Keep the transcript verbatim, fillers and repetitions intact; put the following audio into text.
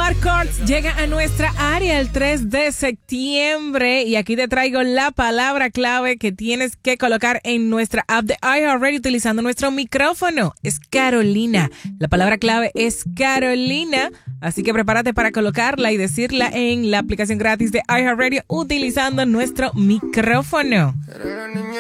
Omar Courtz llega a nuestra área el tres de septiembre y aquí te traigo la palabra clave que tienes que colocar en nuestra app de iHeartRadio utilizando nuestro micrófono. Es Carolina. La palabra clave es Carolina, así que prepárate para colocarla y decirla en la aplicación gratis de iHeartRadio utilizando nuestro micrófono.